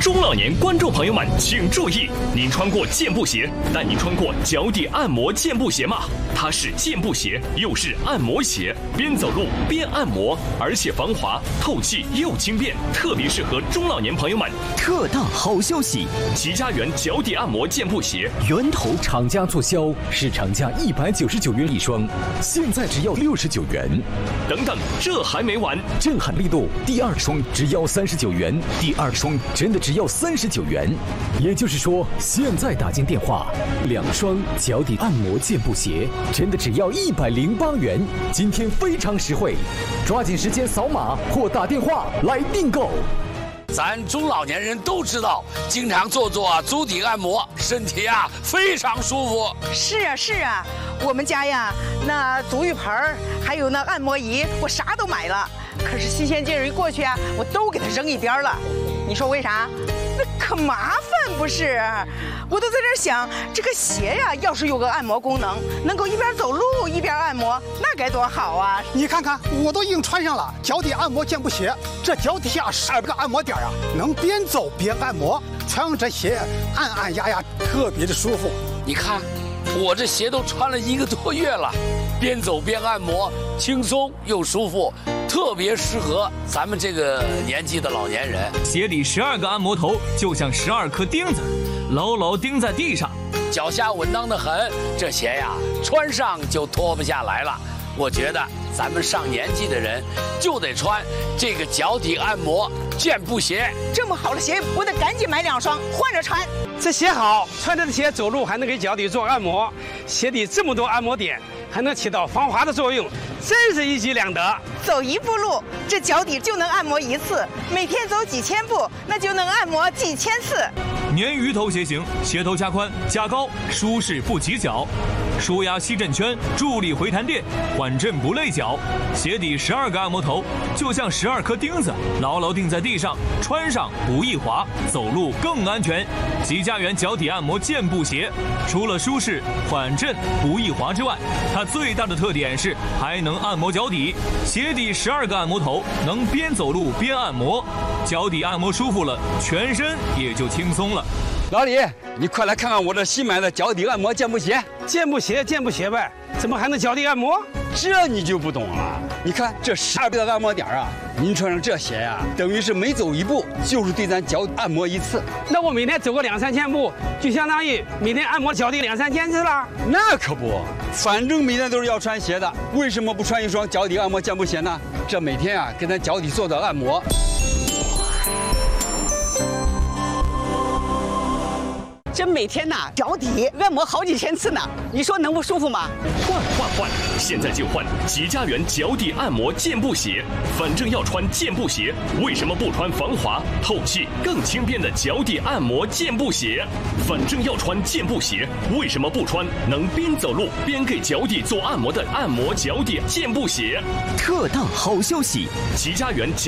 中老年观众朋友们请注意，您穿过健步鞋，但您穿过脚底按摩健步鞋吗？它是健步鞋，又是按摩鞋，边走路边按摩，而且防滑、透气又轻便，特别适合中老年朋友们。 特大好消息！ 吉家园脚底按摩健步鞋源头厂家促销，市场价199元一双，现在只要69元。 等等，这还没完！ 震撼力度，第2双只要39元，第2双真的只要39元。也就是说，现在打进电话，2双脚底按摩健步鞋真的只要108元。今天非常实惠，抓紧时间扫码或打电话来订购。 咱中老年人都知道，经常做足底按摩，身体非常舒服。 是啊，我们家呀，那足浴盆还有那按摩仪，我啥都买了。可是新鲜劲儿一过去我都给它扔一边了。你说为啥？那可麻烦不是？我都在这想，这个鞋呀，要是有个按摩功能，能够一边走路一边按摩，那该多好啊！ 你看看，我都已经穿上了脚底按摩健步鞋，这脚底下12个按摩点能边走边按摩，穿上这鞋按压，特别的舒服。 你看，我这鞋都穿了1个多月了，边走边按摩，轻松又舒服。特别适合咱们这个年纪的老年人。 鞋底12个按摩头就像12颗钉子，牢牢钉在地上， 脚下稳当的很。这鞋穿上就脱不下来了。我觉得咱们上年纪的人就得穿这个脚底按摩健步鞋。 这么好的鞋，我得赶紧买2双换着穿。 这鞋好，穿着的鞋走路还能给脚底做按摩，鞋底这么多按摩点，还能起到防滑的作用，真是一举两得。 走1步路，这脚底就能按摩1次；每天走几千步，那就能按摩几千次。 鲶鱼头鞋型，鞋头加宽加高，舒适不起脚，舒压吸震圈，助力回弹垫，缓震不累脚。鞋底12个按摩头就像12颗钉子，牢牢钉在地上，穿上不易滑，走路更安全。吉家园脚底按摩健步鞋，除了舒适、缓震、不易滑之外，它最大的特点是还能按摩脚底。鞋底12个按摩头，能边走路边按摩，脚底按摩舒服了，全身也就轻松了。 老李，你快来看看我这新买的脚底按摩健步鞋。 健步鞋呗，怎么还能脚底按摩？ 这你就不懂了。你看这12个按摩点您穿上这鞋等于是每走1步就是对咱脚按摩1次。 那我每天走个2-3千步，就相当于每天按摩脚底2-3千次了。 那可不，反正每天都是要穿鞋的，为什么不穿一双脚底按摩健步鞋呢？这每天给咱脚底做的按摩。 这每天脚底按摩好几千次呢，你说能不舒服吗？ 换！现在就换吉家园脚底按摩健步鞋。反正要穿健步鞋，为什么不穿防滑、透气、更轻便的脚底按摩健步鞋？反正要穿健步鞋，为什么不穿能边走路边给脚底做按摩的按摩脚底健步鞋？ 特大好消息！ 吉家园脚